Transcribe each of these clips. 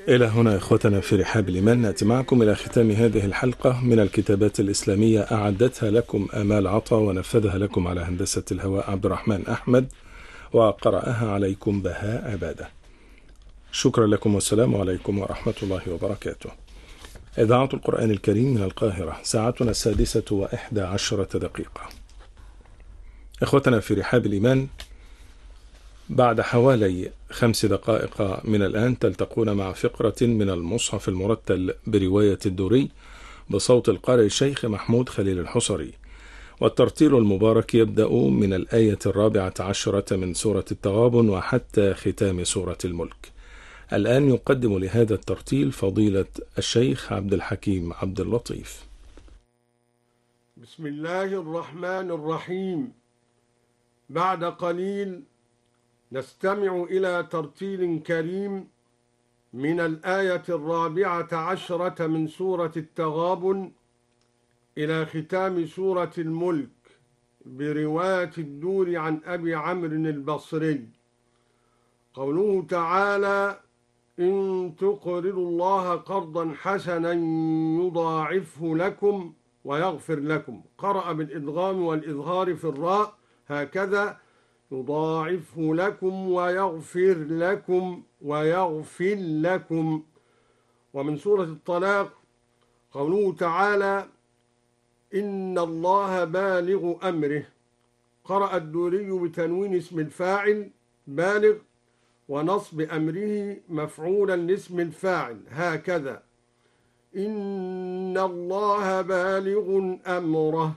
إلى هنا إخوتنا في رحاب الإيمان نأتي معكم إلى ختام هذه الحلقة من الكتابات الإسلامية أعدتها لكم آمال عطا ونفذها لكم على هندسة الهواء عبد الرحمن أحمد وقرأها عليكم بهاء عبادة. شكرا لكم والسلام عليكم ورحمة الله وبركاته. إذاعة القرآن الكريم من القاهرة، ساعتنا 6:11. إخوتنا في رحاب الإيمان، بعد حوالي 5 دقائق من الآن تلتقون مع فقرة من المصحف المرتل برواية الدوري بصوت القارئ الشيخ محمود خليل الحصري، والترتيل المبارك يبدأ من الآية 14 من سورة التغابن وحتى ختام سورة الملك. الآن يقدم لهذا الترتيل فضيلة الشيخ عبد الحكيم عبد اللطيف. بسم الله الرحمن الرحيم. بعد قليل نستمع إلى ترتيل كريم من الآية 14 من سورة التغابن إلى ختام سورة الملك برواية الدور عن أبي عمرو البصري. قوله تعالى: إن تقرضوا الله قرضا حسنا يضاعفه لكم ويغفر لكم. قرأ بالإدغام والإظهار في الراء هكذا: يضاعفه لكم ويغفر لكم ويغفر لكم. ومن سورة الطلاق قوله تعالى: إن الله بالغ أمره. قرأ الدوري بتنوين اسم الفاعل بالغ ونصب أمره مفعولا لاسم الفاعل هكذا: إن الله بالغ أمره.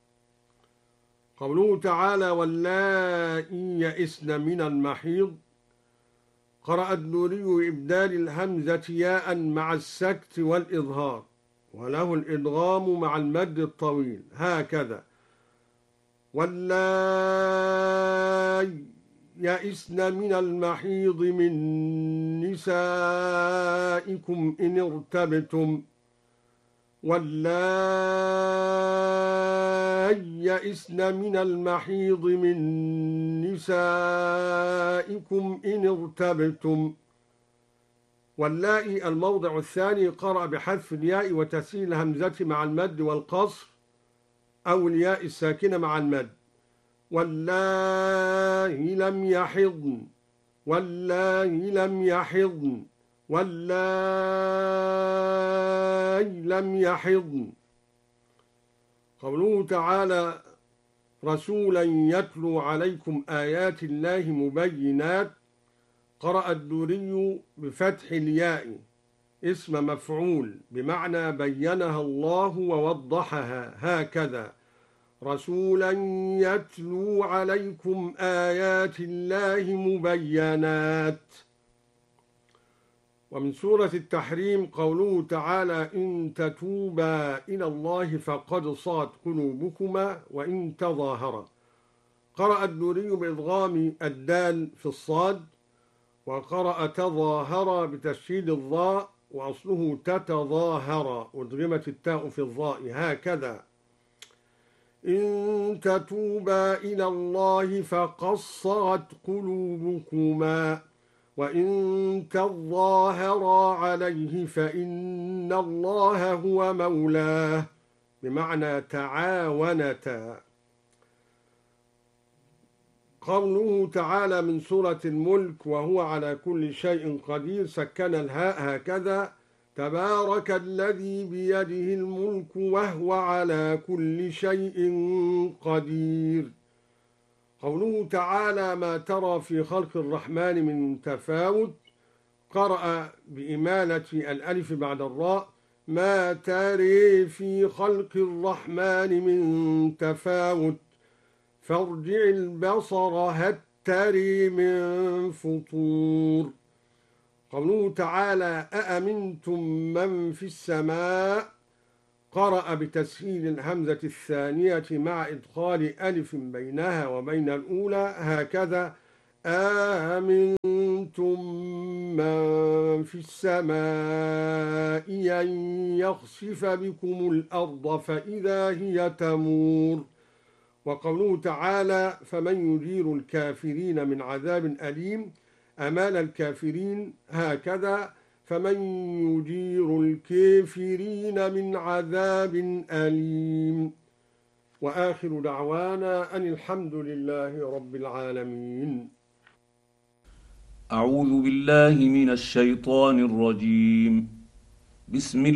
قوله تعالى: واللائي يئسن من المحيض. قرأ الدوري بإبدال الهمزة ياء مع السكت والإظهار، وله الإدغام مع المد الطويل هكذا: واللائي يئسن من المحيض من نسائكم إن ارتبتم. واللائي يئسن من المحيض من نسائكم إن ارتبتم. واللائي الموضع الثاني قرأ بحذف الياء وتسهيل الهمزة مع المد والقصر أو الياء الساكنة مع المد. واللائي لم يحضن، واللائي لم يحضن، واللائي لم يحضن. قوله تعالى: رسولا يتلو عليكم آيات الله مبينات. قرأ الدوري بفتح الياء اسم مفعول بمعنى بينها الله ووضحها هكذا: رسولا يتلو عليكم آيات الله مبينات. ومن سورة التحريم قوله تعالى: إن تتوبا إلى الله فقد صغت قلوبكما وإن تظاهرا. قرأ الدوري بإدغام الدال في الصاد، وقرأ تظاهر بتشديد الضاء وأصله تتظاهر أدغمت التاء في الضاء هكذا: إن تتوبا إلى الله فقد صغت قلوبكما وإن تظاهرا عليه فإن الله هو مولاه بمعنى تعاونتا. قوله تعالى من سورة الملك: وهو على كل شيء قدير، سكن الهاء هكذا: تبارك الذي بيده الملك وهو على كل شيء قدير. قوله تعالى: ما ترى في خلق الرحمن من تفاوت. قرأ بإمالة الألف بعد الراء: ما تري في خلق الرحمن من تفاوت فارجع البصر هل تري من فطور. قوله تعالى: أأمنتم من في السماء. قرأ بتسهيل الهمزة الثانية مع إدخال ألف بينها وبين الأولى هكذا: آمنتم من في السماء أن يخسف بكم الأرض فإذا هي تمور. وقوله تعالى: فمن يجير الكافرين من عذاب أليم. أمال الكافرين هكذا: فمن يجير الكافرين من عذاب أليم. وآخر دعوانا أن الحمد لله رب العالمين. أعوذ بالله من الشيطان الرجيم. بسم